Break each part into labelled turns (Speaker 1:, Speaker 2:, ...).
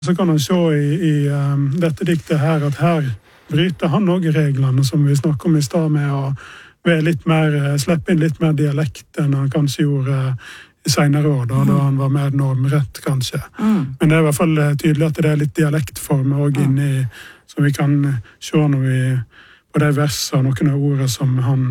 Speaker 1: Så kan han se i dette diktet her, at her bryter han også reglene som vi snakket om i stad, med å være litt mer, slippe inn litt mer dialekt enn han kanskje gjorde i senere år, da han var mer normrett, kanskje. Men det er i hvert fall tydelig at det er litt dialektformer også inni, som vi kan se når vi, på de versene og noen av ordene som han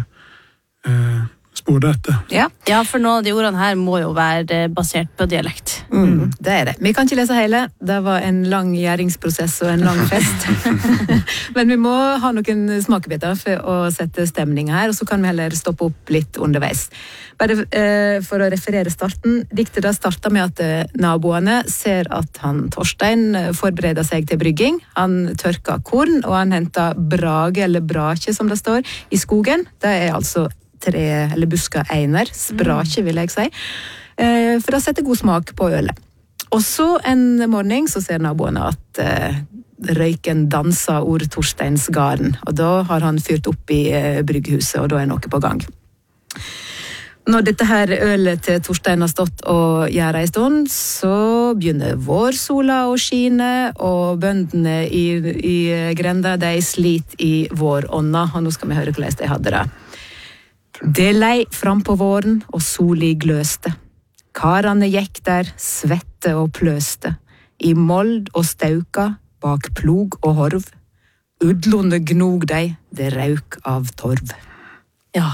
Speaker 1: sporde etter.
Speaker 2: Ja, for noen av de ordene her må jo være basert på dialekt.
Speaker 3: Det er det. Vi kan ikke lese hele. Det var en lang gjæringsprosess og en lang fest. Men vi må ha noen smakebiter for å sette stemning her, og så kan vi heller stoppe opp litt underveis. Bare for å referere starten. Diktet da startet med at naboene ser at han Torstein forbereder seg til brygging. Han tørker korn, og han henter brage eller brake, som det står, i skogen. Det er altså tre eller busker einer, sprake vil jeg si, for å sette god smak på ølet. Og så en morgen så ser naboene at røyken danser over Torsteins garden, og da har han fyrt opp i brygghuset, og da er noe på gang. Når dette her ølet til Torstein har stått og gjør en stund, så begynner vårsola å skine, og bøndene i grenda, de sliter i vårånda, og nå skal vi høre hvordan de hadde det. Det lei fram på våren, og soli gløste. Karane gikk der, svette og pløste, i mold og stauka, bak plog og horv. Udlone gnog dei, det rauk av torv. Ja.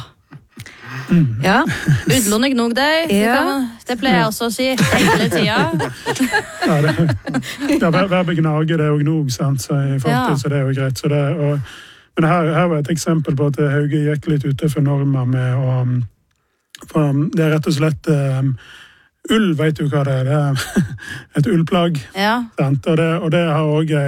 Speaker 2: Udlone gnog dei, det pleier jeg også å si hele tiden.
Speaker 1: Verbet gnage, det er jo gnog, sant, så i forhold til, så det er jo greit. Så det, men her var et eksempel på at Hauge gikk litt utenfor norma med det er rett og slett ull, vet du hva det er? Det er et ullplagg. Sant? Og det har også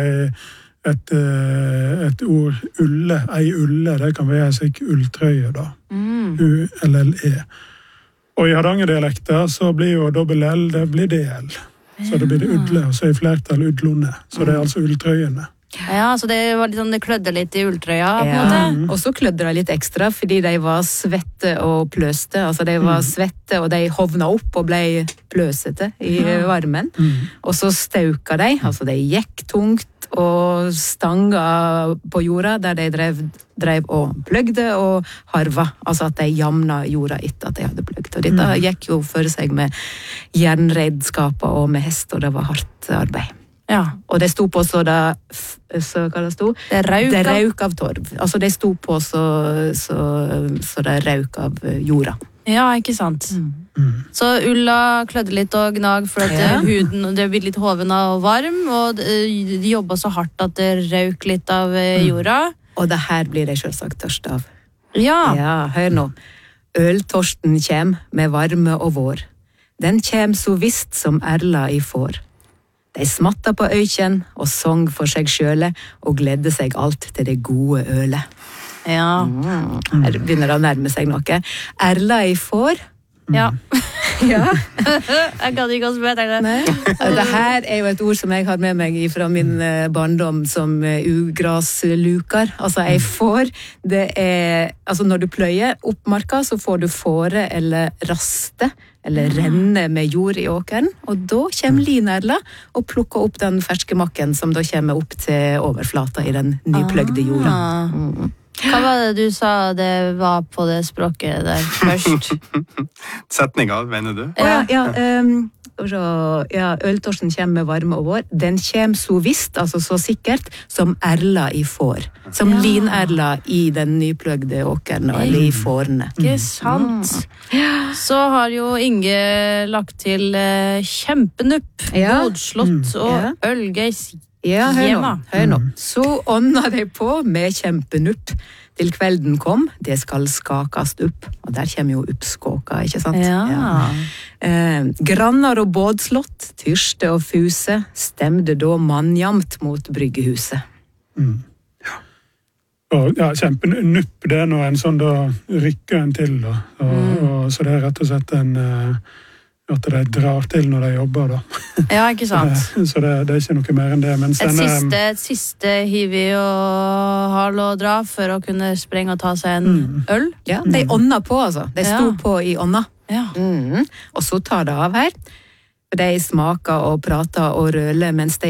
Speaker 1: et ord, ulle, ei ulle, det kan være slik ulltrøye da. U-L-L-E. Og i hardangerdialekter så blir jo dobbel L, det blir DL. Så det blir det udle, og så i flertall udlone. Så det er altså ulltrøyene.
Speaker 2: Ja, så det var litt sånn, det klødde litt i ulltrøya på en måte.
Speaker 3: Og så klødde det litt ekstra, fordi de var svette og pløste. Altså de var svette, og de hovna opp og ble pløsete i varmen. Og så stauka de, altså de gikk tungt og stanga på jorda, der de drev og pløgde og harva. Altså at de jamna jorda etter at de hadde pløgd. Og dette gikk jo for seg med jernredskaper og med hest, og det var hardt arbeid. Og det sto på så hva det sto? Det rauk av torv. Altså det sto på så det rauk av jorda.
Speaker 2: Ja, ikke sant. Så ulla klødde litt og gnag for at huden det ble litt hovna og varm, og de jobbet så hardt at det rauk litt av jorda.
Speaker 3: Og det her blir det selvsagt tørst av.
Speaker 2: Ja,
Speaker 3: hør nå. Øltorsten kjem med varme og vår. Den kjem så visst som erla i får. De smatta på øykjen og sång for seg sjøle og gledde seg alt til det gode ølet. Her begynner det å nærme seg noe. Erla i får.
Speaker 2: Jeg kan ikke også vite det.
Speaker 3: Det her er jo et ord som jeg har med meg fra min barndom som ugraslukar. Altså ei får, det er, altså når du pløyer opp marka, så får du fåre eller raste, eller renne med jord i åkeren, og da kommer linerla og plukker opp den ferske makken som da kommer opp til overflata i den nypløgde jorda.
Speaker 2: Hva var det du sa det var på det språket der først?
Speaker 4: Setninger, mener du?
Speaker 3: Øltorsten kommer med varme og vår. Den kommer så visst, altså så sikkert, som erla i får. Som linerla i den nypløgde åkeren, eller i fårene.
Speaker 2: Ikke sant? Så har jo Inge lagt til kjempenupp, bodslott og ølgeis.
Speaker 3: Hør nå. Så ånda de på med kjempenupp. Til kvelden kom, det skal skakast opp. Og der kommer jo oppskåka, ikke sant? Grannar og bådslott, tyrste og fuse, stemde da mannjamt mot bryggehuset.
Speaker 1: Og kjempenupp, det er nå en sånn da rykker en til da. Og så det er rett og slett en at de drar til når de jobber da.
Speaker 2: Ja, ikke sant.
Speaker 1: Så det er ikke noe mer enn det. Men
Speaker 2: et siste hivi og hal og dra for å kunne sprenge og ta seg en øl.
Speaker 3: Ja, de ånda på altså. De sto på i ånda. Og så tar det av her. De smaker og prater og røler mens de